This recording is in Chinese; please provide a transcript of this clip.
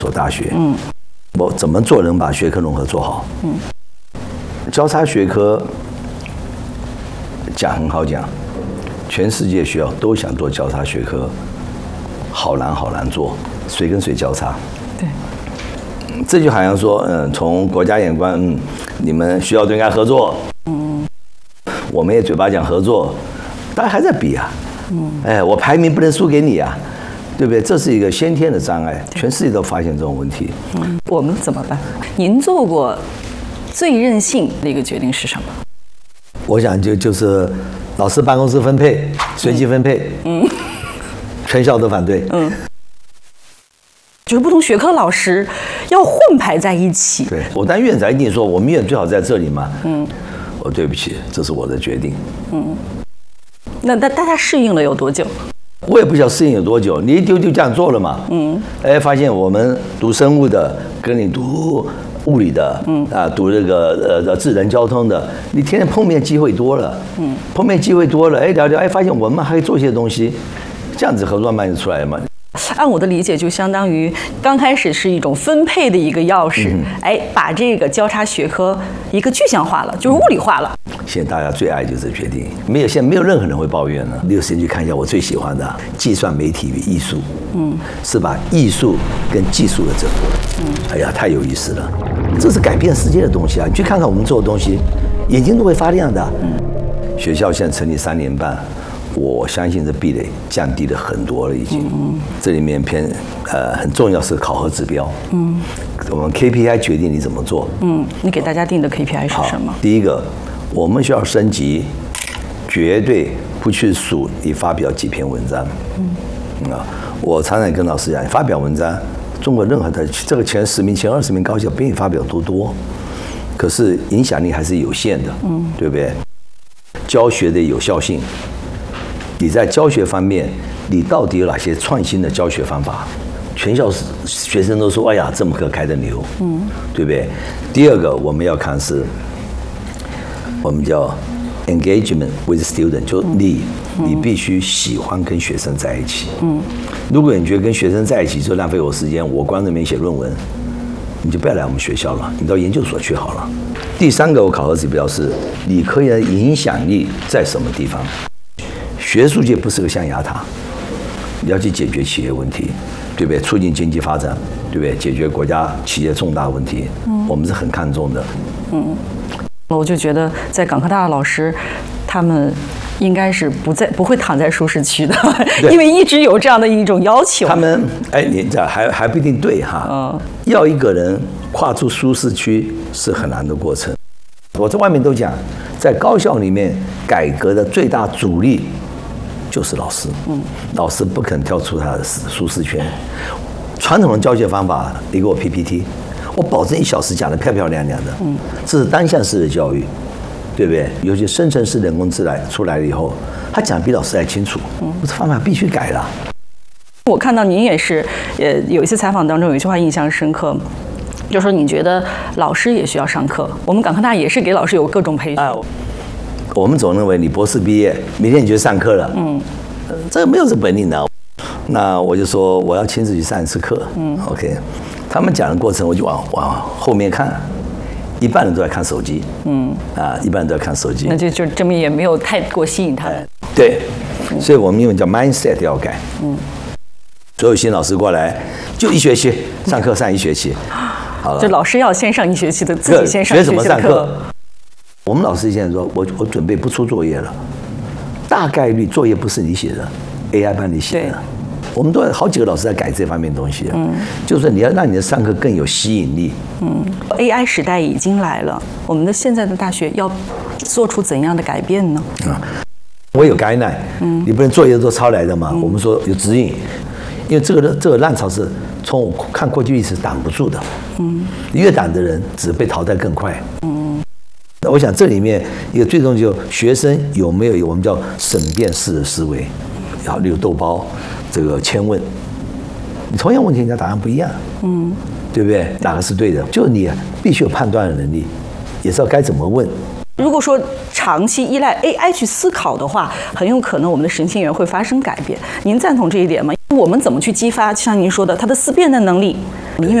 所大学，我怎么做能把学科融合做好？交叉学科讲很好讲，全世界学校都想做交叉学科，好难做，谁跟谁交叉？ 对， 这就好像说，从国家眼光，你们学校都应该合作，我们也嘴巴讲合作，大家还在比啊，我排名不能输给你啊，对不对？这是一个先天的障碍，全世界都发现这种问题。 我们怎么办？您做过最任性的一个决定是什么？ 我想就是老师办公室分配，随机分配，全校都反对， 就是不同学科老师要混排在一起。 对，我当院长一定说，我们院最好在这里嘛，我对不起，这是我的决定， 那大家适应了有多久？ 我也不晓得适应有多久，你一丢就这样做了嘛，发现我们读生物的跟你读物理的，读这个智能交通的，你天天碰面机会多了，碰面机会多了，聊聊，发现我们还可以做一些东西，这样子合作慢就出来了嘛。 按我的理解，就相当于刚开始是一种分配的一个钥匙，把这个交叉学科一个具象化了，就是物理化了。 现在大家最爱就是决定，现在没有任何人会抱怨了。你有时间去看一下我最喜欢的计算媒体与艺术，是把艺术跟技术的整合，哎呀，太有意思了，这是改变世界的东西啊！你去看看我们做的东西，眼睛都会发亮的。学校现在成立3年半。我相信这壁垒降低了很多了，已经。这里面很重要是考核指标。我们 KPI 决定你怎么做。 你给大家定的 KPI 是什么？ 第一个，我们需要升级，绝对不去数你发表几篇文章。我常常跟老师讲，发表文章，中国任何的这个前10名、前20名高校比你发表多，可是影响力还是有限的，对不对？教学的有效性。你在教学方面，你到底有哪些创新的教学方法？全校学生都说：“哎呀，这门课开得牛，对不对？”第二个，我们要看是，我们叫 engagement with student， 就你必须喜欢跟学生在一起。如果你觉得跟学生在一起就浪费我时间，我光在那边写论文，你就不要来我们学校了，你到研究所去好了。第三个，我考核指标是理科研的影响力在什么地方？学术界不是个象牙塔，你要去解决企业问题，对不对？促进经济发展，对不对？解决国家企业重大问题，我们是很看重的。 我就觉得在港科大的老师，他们应该是不会躺在舒适区的，因为一直有这样的一种要求。 他们你这还不一定对哈。要一个人跨出舒适区是很难的过程。我在外面都讲，在高校里面改革的最大阻力。就是老师，老师不肯跳出他的舒适圈。传统的教学方法，你给我 PPT， 我保证1小时讲得漂漂亮亮的，这是单向式的教育，对不对？尤其生成式人工智能出来了以后，他讲比老师还清楚，这方法必须改了。 我看到您也是，有一次采访当中有一句话印象深刻，就说你觉得老师也需要上课，我们港科大也是给老师有各种培训。 我们总认为你博士毕业，明天你就上课了，这个没有这本领的。那我就说我要亲自去上一次课，OK。他们讲的过程，我就往后面看，一半人都在看手机，一半人都在看手机， 那就证明也没有太过吸引他们。 对，所以我们用叫 mindset 要改，所有新老师过来就1学期上课上1学期，好了， 就老师要先上1学期的，自己先上1学期的课。学怎么上课？ 我们老师现在说，我准备不出作业了，大概率作业不是你写的 ，AI 帮你写的。我们都有好几个老师在改这方面的东西，就是你要让你的上课更有吸引力。 AI 时代已经来了，我们的现在的大学要做出怎样的改变呢？ 我有 guideline，你不能作业都抄来的嘛？我们说有指引，因为这个浪潮是从我看过去历史挡不住的，越挡的人只被淘汰更快。那我想这里面一个最重要，学生有没有我们叫审辩式的思维，然后有豆包这个千问，你同样问题人家答案不一样，对不对？哪个是对的？就你必须有判断的能力，也知道该怎么问。 如果说长期依赖 AI 去思考的话，很有可能我们的神经元会发生改变。您赞同这一点吗？我们怎么去激发，像您说的，他的思辨的能力？因为